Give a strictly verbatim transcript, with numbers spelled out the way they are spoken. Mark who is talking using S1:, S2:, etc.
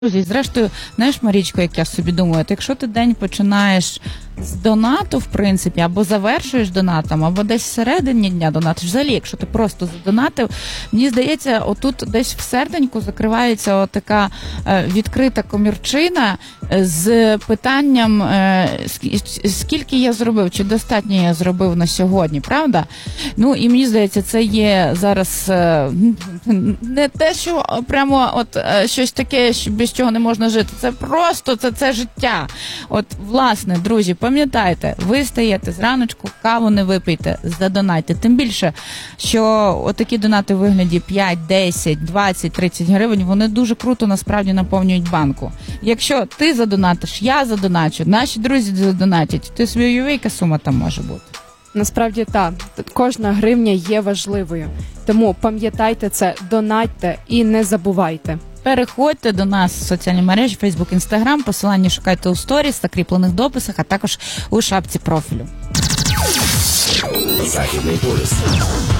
S1: Друзі, зрештою, знаєш, Марічко, як я собі думаю, от якщо ти день починаєш з донату, в принципі, або завершуєш донатом, або десь всередині дня донатиш, взагалі, якщо ти просто задонатив, мені здається, отут десь всерединку закривається отака е, відкрита комірчина з питанням, е, скільки я зробив, чи достатньо я зробив на сьогодні, правда? Ну, і мені здається, це є зараз е, не те, що прямо от е, щось таке, без чого не можна жити. Це просто, це, це життя. От, власне, друзі, пам'ятайте, ви стаєте зраночку, каву не випийте, задонайте. Тим більше, що отакі донати в вигляді п'ять, десять, двадцять, тридцять гривень, вони дуже круто насправді наповнюють банку. Якщо ти задонатиш, я задоначу, наші друзі задонатять, ти собі уяви, яка сума там може бути.
S2: Насправді так, кожна гривня є важливою. Тому пам'ятайте це, донатьте і не забувайте.
S1: Переходьте до нас в соціальні мережі, Facebook, Instagram, посилання шукайте у сторіс, закріплених дописах, а також у шапці профілю.
S3: Західний полюс.